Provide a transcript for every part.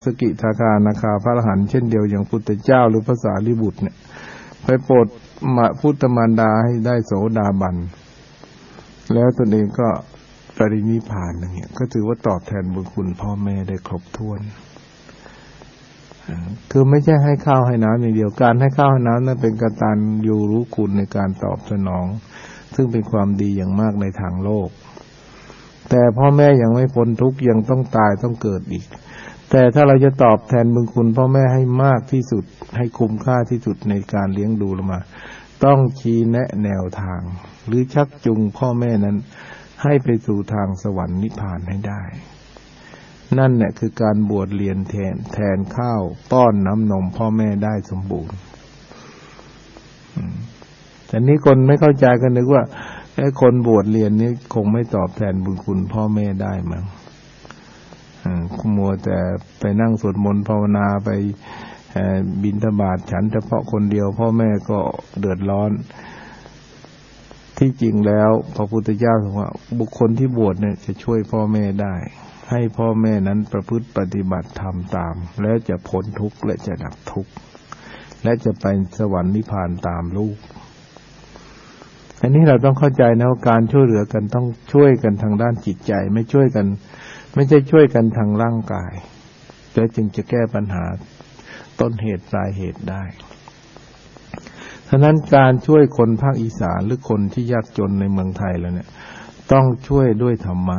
สกิทาคานาคาพระอรหันต์เช่นเดียวอย่างพุทธเจ้าหรือภาษาลิบุตรเนี่ยไปโปรดพุทธมารดาให้ได้โสดาบันแล้วตนเองก็ปรินิพพานอย่างเงี้ยก็ถือว่าตอบแทนบุญคุณพ่อแม่ได้ครบถ้วนคือไม่ใช่ให้ข้าวให้น้ำอย่างเดียวการให้ข้าวให้น้ำนั้นเป็นกตัญญูรู้คุณในการตอบสนองซึ่งเป็นความดีอย่างมากในทางโลกแต่พ่อแม่ยังไม่พ้นทุกข์ยังต้องตายต้องเกิดอีกแต่ถ้าเราจะตอบแทนบุญคุณพ่อแม่ให้มากที่สุดให้คุ้มค่าที่สุดในการเลี้ยงดูเรามาต้องชี้แนะแนวทางหรือชักจูงพ่อแม่นั้นให้ไปสู่ทางสวรรค์นิพพานให้ได้นั่นแหละคือการบวชเรียนแทนข้าวป้อนน้ำนมพ่อแม่ได้สมบูรณ์แต่นี้คนไม่เข้าใจกันนึกว่าไอ้คนบวชเรียนนี้คงไม่ตอบแทนบุญคุณพ่อแม่ได้มั้งมัวแต่ไปนั่งสวดมนต์ภาวนาไปบิณฑบาตฉันเฉพาะคนเดียวพ่อแม่ก็เดือดร้อนที่จริงแล้วพระพุทธเจ้าบอกว่าบุคคลที่บวชเนี่ยจะช่วยพ่อแม่ได้ให้พ่อแม่นั้นประพฤติปฏิบัติธรรมตามแล้วจะพ้นทุกข์และจะดับทุกข์และจะไปสวรรค์นิพพานตามลูกอันนี้เราต้องเข้าใจนะว่าการช่วยเหลือกันต้องช่วยกันทางด้านจิตใจไม่ช่วยกันไม่ใช่ช่วยกันทางร่างกายแล้วจึงจะแก้ปัญหาต้นเหตุปลายเหตุได้ฉะนั้นการช่วยคนภาคอีสานหรือคนที่ยากจนในเมืองไทยแล้วเนี่ยต้องช่วยด้วยธรรมะ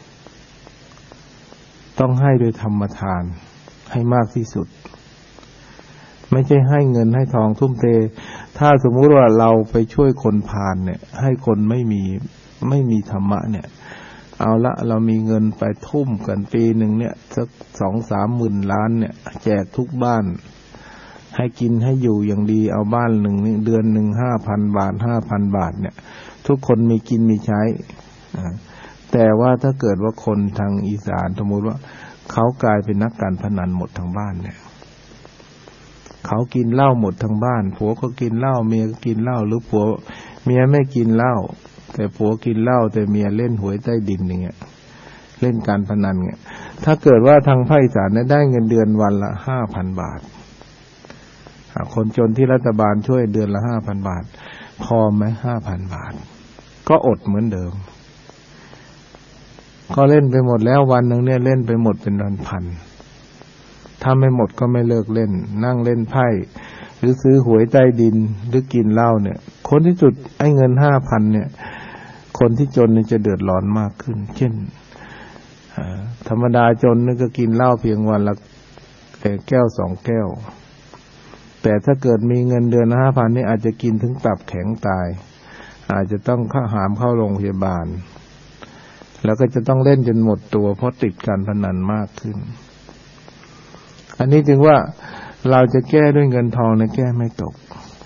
ต้องให้ด้วยธรรมทานให้มากที่สุดไม่ใช่ให้เงินให้ทองทุ่มเทถ้าสมมุติว่าเราไปช่วยคนพาลเนี่ยให้คนไม่มีธรรมะเนี่ยเอาละเรามีเงินไปทุ่มกันปีหนึ่งเนี่ยสัก 2-3 หมื่นล้านเนี่ยแจกทุกบ้านให้กินให้อยู่อย่างดีเอาบ้านหนึ่งเดือนหนึ่ง 5,000 บาท 5,000 บาทเนี่ยทุกคนมีกินมีใช้แต่ว่าถ้าเกิดว่าคนทางอีสานสมมติว่าเขากลายเป็นนักการพนันหมดทั้งบ้านเนี่ยเขากินเหล้าหมดทั้งบ้านผัวก็กินเหล้าเมียก็กินเหล้าหรือผัวเมียไม่กินเหล้าแต่ผัวกินเหล้าแต่เมียเล่นหวยใต้ดินอย่างเงี้ยเล่นการพนันเงี้ยถ้าเกิดว่าทางภาคอีสานเนี่ยได้เงินเดือนวันละ 5,000 บาทคนจนที่รัฐบาลช่วยเดือนละ 5,000 บาทพอไหม 5,000 บาทก็อดเหมือนเดิมก็เล่นไปหมดแล้ววันนึงเนี่ยเล่นไปหมดเป็นพันถ้าไม่หมดก็ไม่เลิกเล่นนั่งเล่นไพ่หรือซื้อหวยใต้ดินหรือกินเหล้าเนี่ยคนที่สุดไอ้เงิน 5,000 เนี่ยคนที่จนนี่จะเดือดร้อนมากขึ้นเช่นธรรมดาจนนี่ก็กินเหล้าเพียงวันละแก้ว2 แก้วแต่ถ้าเกิดมีเงินเดือน 5,000 นี่อาจจะกินถึงตับแข็งตายอาจจะต้องหามเข้าโรงพยาบาลแล้วก็จะต้องเล่นจนหมดตัวเพราะติดการพนันมากขึ้นอันนี้จึงว่าเราจะแก้ด้วยเงินทองเนี่ยแก้ไม่ตก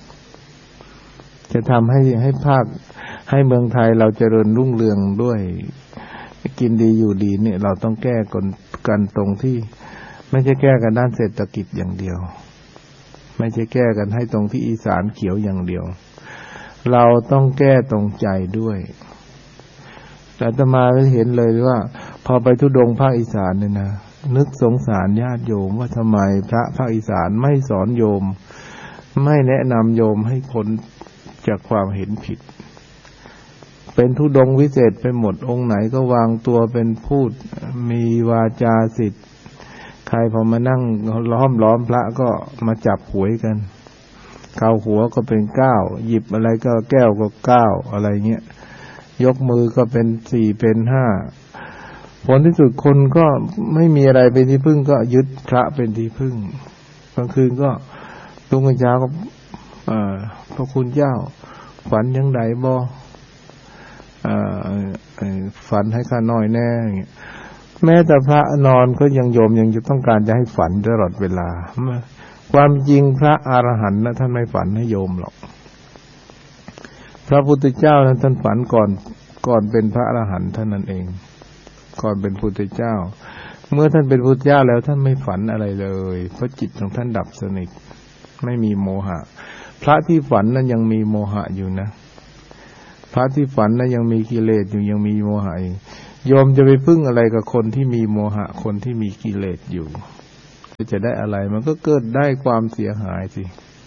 จะทำให้ภาคให้เมืองไทยเราเจริญรุ่งเรืองด้วยกินดีอยู่ดีเนี่ยเราต้องแก้กันตรงที่ไม่ใช่แก้กันด้านเศรษฐกิจอย่างเดียวไม่ใช่แก้กันให้ตรงที่อีสานเขียวอย่างเดียวเราต้องแก้ตรงใจด้วยแต่อาตมาเห็นเลยว่าพอไปธุดงค์ภาคอีสานเนี่ยนะนึกสงสารญาติโยมว่าทำไมพระภาคอีสานไม่สอนโยมไม่แนะนำโยมให้พ้นจากความเห็นผิดเป็นธุดงค์วิเศษไปหมดองค์ไหนก็วางตัวเป็นพูดมีวาจาสิทธิ์ใครพอมานั่งล้อมพระก็มาจับหวยกันเกาหัวก็เป็น9หยิบอะไรก็แก้วก็9อะไรเงี้ยยกมือก็เป็น4เป็น5ผลที่สุดคนก็ไม่มีอะไรเป็นที่พึ่งก็ยึดพระเป็นที่พึ่งกลางคืนก็ลุงอาจารย์ก็พระคุณเจ้าฝันยังไดบ่ฝันให้ข้าน้อยแน่แม้แต่พระนอนก็ยังโยมยังจะต้องการจะให้ฝันตลอดเวลาความจริงพระอรหันต์นะท่านไม่ฝันให้โยมหรอกพระพุทธเจ้านั้นท่านฝันก่อนเป็นพระอรหันต์ท่านนั่นเองก่อนเป็นพุทธเจ้าเมื่อท่านเป็นพุทธเจ้าแล้วท่านไม่ฝันอะไรเลยเพราะจิตของท่านดับสนิทไม่มีโมหะพระที่ฝันนั้นยังมีโมหะอยู่นะพระที่ฝันนั้นยังมีกิเลสอยู่ยังมีโมหะโยมจะไปพึ่งอะไรกับคนที่มีโมหะคนที่มีกิเลสอยู่จะได้อะไรมันก็เกิดได้ความเสียหายสิ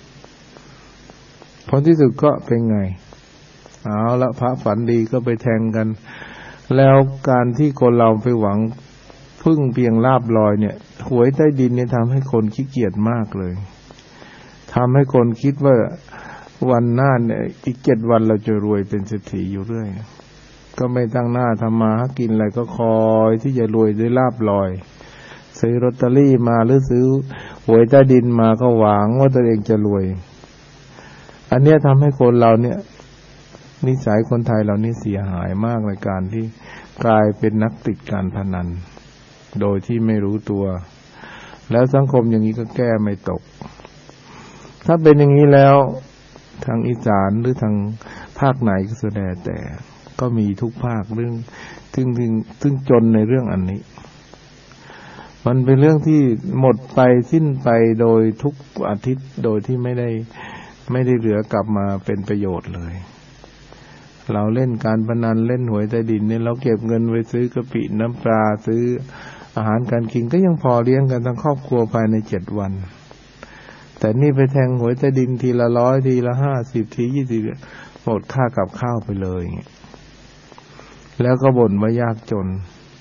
ผลที่สุดก็เป็นไงเอาละพระฝันดีก็ไปแทงกันแล้วการที่คนเราไปหวังพึ่งเพียงลาภลอยเนี่ยหวยใต้ดินเนี่ยทำให้คนขี้เกียจมากเลยทำให้คนคิดว่าวันหน้าเนี่ยอีก7 วันเราจะรวยเป็นเศรษฐีอยู่เรื่อยก็ไม่ตั้งหน้าทำมาหากินอะไรก็คอยที่จะรวยด้วยลาภลอยซื้อลอตเตอรี่มาหรือซื้อหวยใต้ดินมาก็หวังว่าตัวเองจะรวยอันเนี้ยทำให้คนเราเนี่ยนิสัยคนไทยเรานี่เสียหายมากในการที่กลายเป็นนักติดการพนันโดยที่ไม่รู้ตัวแล้วสังคมอย่างนี้ก็แก้ไม่ตกถ้าเป็นอย่างนี้แล้วทางอีสานหรือทางภาคไหนก็แสดงแต่ก็มีทุกภาคเรื่องซึ่งจนในเรื่องอันนี้มันเป็นเรื่องที่หมดไปสิ้นไปโดยทุกอาทิตย์โดยที่ไม่ได้เหลือกลับมาเป็นประโยชน์เลยเราเล่นการพนันเล่นหวยใต้ดินเนี่ยเราเก็บเงินไว้ซื้อกะปิน้ำปลาซื้ออาหารการกินก็ยังพอเลี้ยงกันทั้งครอบครัวภายใน7 วันแต่นี่ไปแทงหวยใต้ดินทีละ100ทีละ50ที20หมดค่ากับข้าวไปเลยแล้วก็บ่นว่ายากจน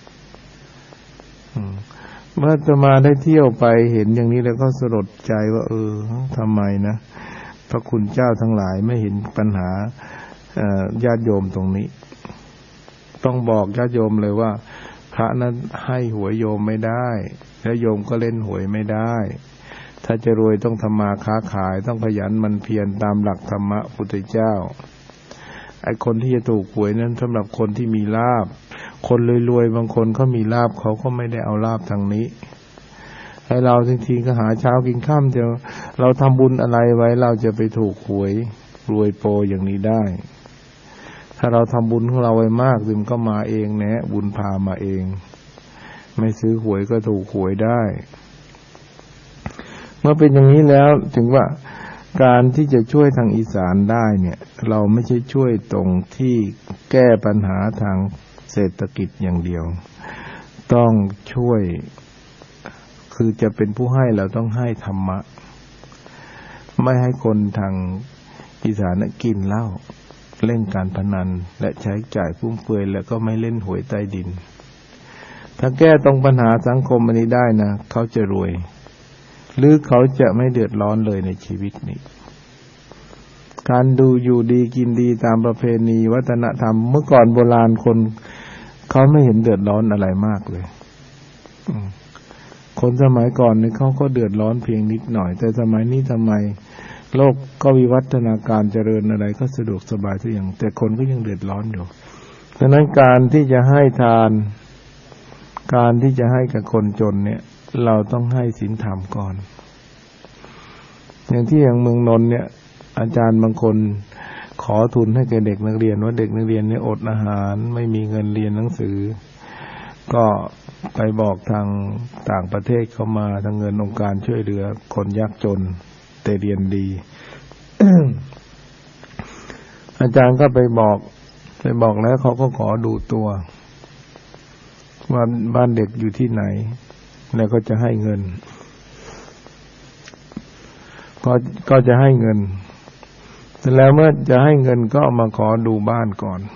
เมื่อจะมาได้เที่ยวไปเห็นอย่างนี้แล้วก็สลดใจว่าทำไมนะพระคุณเจ้าทั้งหลายไม่เห็นปัญหาญาติโยมตรงนี้ต้องบอกญาติโยมเลยว่าพระนั้นให้หวยโยมไม่ได้และโยมก็เล่นหวยไม่ได้ถ้าจะรวยต้องทำมาค้าขายต้องขยันมันเพียรตามหลักธรรมะพุทธเจ้าไอ้คนที่จะถูกหวยนั้นสำหรับคนที่มีลาภคนรวยๆบางคนเขามีลาภเขาก็ไม่ได้เอาลาภทางนี้ให้เราจริงๆก็หาเช้ากินค่ำจะเราทำบุญอะไรไว้เราจะไปถูกหวยรวยโปอย่างนี้ได้ถ้าเราทำบุญของเราไว้มากมันก็มาเองแนะบุญพามาเองไม่ซื้อหวยก็ถูกหวยได้เมื่อเป็นอย่างนี้แล้วถึงว่าการที่จะช่วยทางอีสานได้เนี่ยเราไม่ใช่ช่วยตรงที่แก้ปัญหาทางเศรษฐกิจอย่างเดียวต้องช่วยคือจะเป็นผู้ให้เราต้องให้ธรรมะไม่ให้คนทางอีสานกินเหล้าเล่นการพนันและใช้จ่ายฟุ่มเฟือยแล้วก็ไม่เล่นหวยใต้ดินถ้าแก้ตรงปัญหาสังคมอันนี้ได้นะเขาจะรวยหรือเขาจะไม่เดือดร้อนเลยในชีวิตนี้การดูอยู่ดีกินดีตามประเพณีวัฒนธรรมเมื่อก่อนโบราณคนเขาไม่เห็นเดือดร้อนอะไรมากเลยคนสมัยก่อนนี่เขาก็เดือดร้อนเพียงนิดหน่อยแต่สมัยนี้ทำไมโลกก็วิวัฒนาการเจริญอะไรก็สะดวกสบายทุกอย่างแต่คนก็ยังเดือดร้อนอยู่ดังนั้นการที่จะให้ทานการที่จะให้กับคนจนเนี่ยเราต้องให้ศีลธรรมก่อนอย่างที่อย่างเมืองนนท์เนี่ยอาจารย์บางคนขอทุนให้แก่เด็กนักเรียนว่าเด็กนักเรียนเนี่ยอดอาหารไม่มีเงินเรียนหนังสือก็ไปบอกทางต่างประเทศเข้ามาทางเงินองค์การช่วยเหลือคนยากจนแต่เรียนดี อาจารย์ก็ไปบอกแล้วเขาก็ขอดูตัวว่าบ้านเด็กอยู่ที่ไหนแล้วก็จะให้เงินก็จะให้เงินแต่แล้วเมื่อจะให้เงินก็มาขอดูบ้านก่อน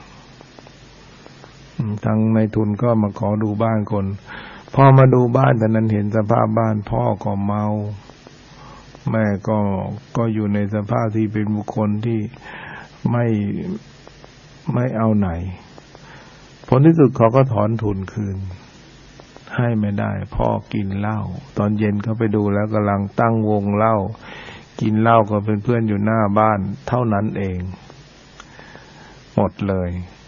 ทางนายทุนก็มาขอดูบ้านคนพอมาดูบ้านแต่นั้นเห็นสภาพบ้านพ่อก็เมาแม่ก็อยู่ในสภาพที่เป็นบุคคลที่ไม่เอาไหนผลที่สุดเขาก็ถอนทุนคืนให้ไม่ได้พ่อกินเหล้าตอนเย็นเขาไปดูแล้วกำลังตั้งวงเหล้ากินเหล้ากับเพื่อนๆอยู่หน้าบ้านเท่านั้นเองหมดเลย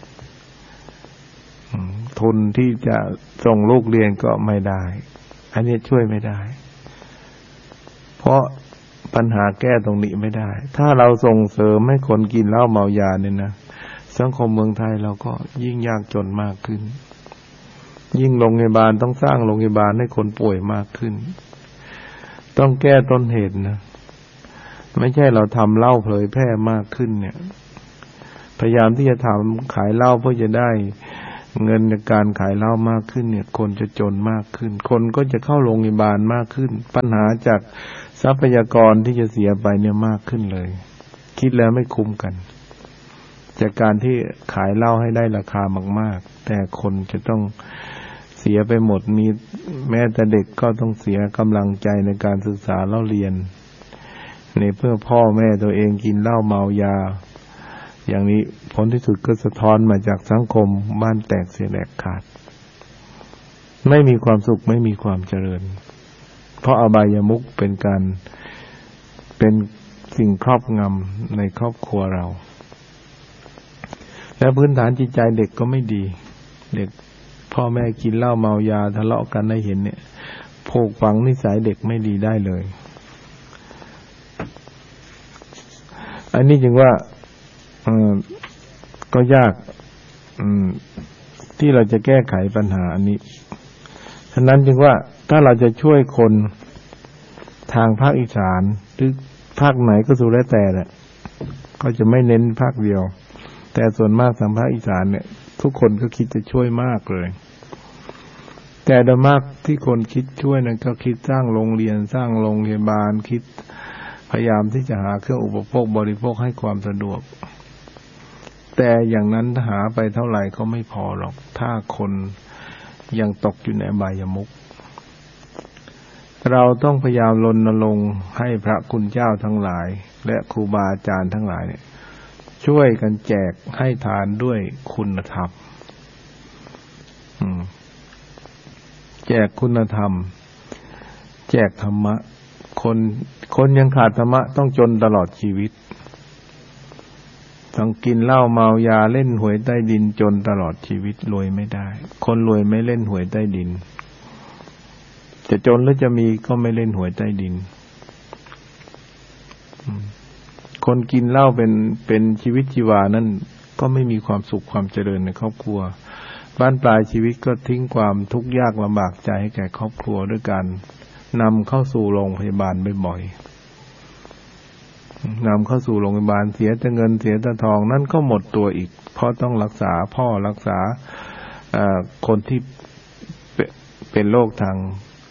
ทุนที่จะส่งลูกเรียนก็ไม่ได้อันนี้ช่วยไม่ได้เพราะปัญหาแก้ตรงนี้ไม่ได้ถ้าเราส่งเสริมให้คนกินเหล้าเมายาเนี่ยนะสังคมเมืองไทยเราก็ยิ่งยากจนมากขึ้นยิ่งโรงพยาบาลต้องสร้างโรงพยาบาลให้คนป่วยมากขึ้นต้องแก้ต้นเหตุนะไม่ใช่เราทำเหล้าเผยแพร่มากขึ้นเนี่ยพยายามที่จะทำขายเหล้าเพื่อจะได้เงินในการขายเหล้ามากขึ้นเนี่ยคนจะจนมากขึ้นคนก็จะเข้าโรงพยาบาลมากขึ้นปัญหาจากทรัพยากรที่จะเสียไปเนี่ยมากขึ้นเลยคิดแล้วไม่คุ้มกันจากการที่ขายเหล้าให้ได้ราคามากๆแต่คนจะต้องเสียไปหมดมีแม้แต่เด็กก็ต้องเสียกำลังใจในการศึกษาเล่าเรียนในเพื่อพ่อแม่ตัวเองกินเหล้าเมายาอย่างนี้ผลที่สุดก็สะท้อนมาจากสังคมบ้านแตกเสียแตกขาดไม่มีความสุขไม่มีความเจริญเพราะอบายมุขเป็นสิ่งครอบงำในครอบครัวเราและพื้นฐานจิตใจเด็กก็ไม่ดีเด็กพ่อแม่กินเหล้าเมายาทะเลาะกันได้เห็นเนี่ยผูกฝังนิสัยเด็กไม่ดีได้เลยอันนี้จึงว่าก็ยากที่เราจะแก้ไขปัญหาอันนี้ฉะนั้นจึงว่าถ้าเราจะช่วยคนทางภาคอีสานหรือภาคไหนก็สุดแล้วแต่แหละก็จะไม่เน้นภาคเดียวแต่ส่วนมากทางภาคอีสานเนี่ยทุกคนก็คิดจะช่วยมากเลยแต่โดยมากที่คนคิดช่วยนั้นก็คิดสร้างโรงเรียนสร้างโรงพยาบาลคิดพยายามที่จะหาเครื่องอุปโภคบริโภคให้ความสะดวกแต่อย่างนั้นหาไปเท่าไหร่ก็ไม่พอหรอกถ้าคนยังตกอยู่ในอบายมุขเราต้องพยายามรณรงค์ให้พระคุณเจ้าทั้งหลายและครูบาอาจารย์ทั้งหลายเนี่ยช่วยกันแจกให้ทานด้วยคุณธรรมแจกคุณธรรมแจกธรรมะคนยังขาดธรรมะต้องจนตลอดชีวิตต้องกินเหล้าเมายาเล่นหวยใต้ดินจนตลอดชีวิตรวยไม่ได้คนรวยไม่เล่นหวยใต้ดินจะจนหรือจะมีก็ไม่เล่นหวยใต้ดินคนกินเหล้าเป็นชีวิตชีวานั่นก็ไม่มีความสุขความเจริญในครอบครัวบ้านปลายชีวิตก็ทิ้งความทุกข์ยากลำบากใจให้แก่ครอบครัวด้วยการนำเข้าสู่โรงพยาบาลบ่อยๆนำเข้าสู่โรงพยาบาลเสียแต่เงินเสียแต่ทองนั่นก็หมดตัวอีกเพราะต้องรักษาพ่อรักษาคนที่เป็นโรคทาง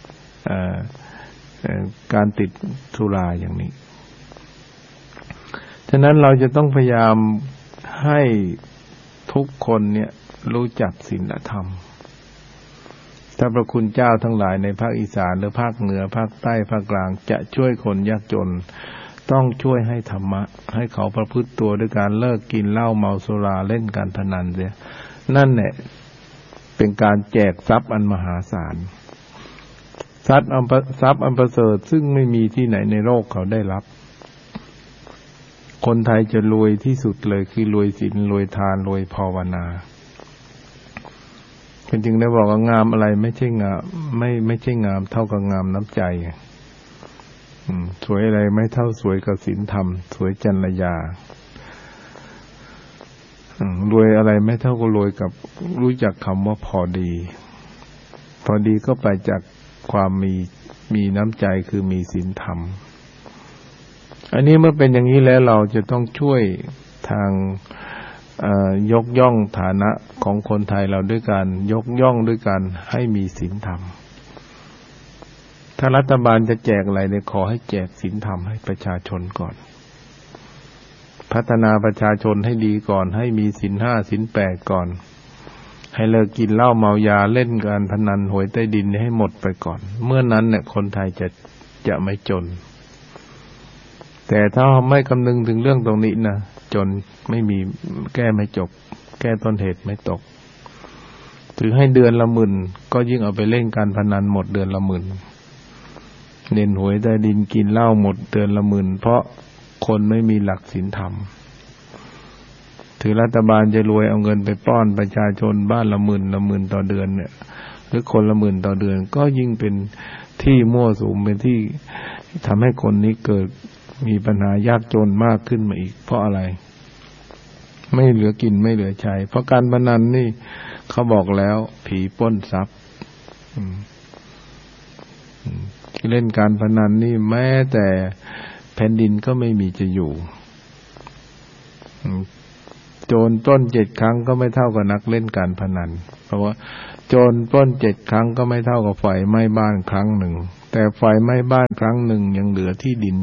การติดสุราอย่างนี้ฉะนั้นเราจะต้องพยายามให้ทุกคนเนี่ยรู้จักศีลธรรมถ้าพระคุณเจ้าทั้งหลายในภาคอีสานหรือภาคเหนือภาคใต้ภาคกลางจะช่วยคนยากจนต้องช่วยให้ธรรมะให้เขาประพฤติตัวด้วยการเลิกกินเหล้าเมาสุราเล่นการพนันเสียนั่นแหละเป็นการแจกทรัพย์อันมหาศาลทรัพย์อันประเสริฐซึ่งไม่มีที่ไหนในโลกเขาได้รับคนไทยจะรวยที่สุดเลยคือรวยศีลรวยทานรวยภาวนาเป็นจึงได้บอกว่างามอะไรไม่ใช่งามไม่ใช่งามเท่ากับงามน้ำใจสวยอะไรไม่เท่าสวยกับศีลธรรมสวยจรรยารวยอะไรไม่เท่ากับรวยกับรู้จักคำว่าพอดีพอดีก็ไปจากความมีน้ำใจคือมีศีลธรรมอันนี้เมื่อเป็นอย่างนี้แล้วเราจะต้องช่วยทางยกย่องฐานะของคนไทยเราด้วยการยกย่องด้วยการให้มีศีลธรรมถ้ารัฐบาลจะแจกอะไรเนี่ยขอให้แจกศีลธรรมให้ประชาชนก่อนพัฒนาประชาชนให้ดีก่อนให้มีศีลห้าศีลแปดก่อนให้เลิกกินเหล้าเมายาเล่นการพนันหวยใต้ดินให้หมดไปก่อนเมื่อนั้นเนี่ยคนไทยจะไม่จนแต่ถ้าไม่คำนึงถึงเรื่องตรงนี้นะจนไม่มีแก้ไม่จบแก้ต้นเหตุไม่ตกถือให้เดือนละหมื่นก็ยิ่งเอาไปเล่นการพนันหมดเดือนละหมื่นเล่นหวยใต้ดินกินเหล้าหมดเดือนละหมื่นเพราะคนไม่มีหลักศีลธรรมถือรัฐบาลจะรวยเอาเงินไปป้อนประชาชนบ้านละหมื่นต่อเดือนเนี่ยหรือคนละหมื่นต่อเดือนก็ยิ่งเป็นที่มั่วสุมเป็นที่ทำให้คนนี้เกิดมีปัญหายากจนมากขึ้นมาอีกเพราะอะไรไม่เหลือกินไม่เหลือใช้เพราะการพนันนี่เขาบอกแล้วผีปล้นทรัพย์เล่นการพนันนี่แม้แต่แผ่นดินก็ไม่มีจะอยู่โจรปล้น7 ครั้งก็ไม่เท่ากับนักเล่นการพนันเพราะว่าโจรปล้น7 ครั้งก็ไม่เท่ากับไฟไหม้บ้านครั้งหนึ่งแต่ไฟไหม้บ้านครั้งหนึ่งยังเหลือที่ดิน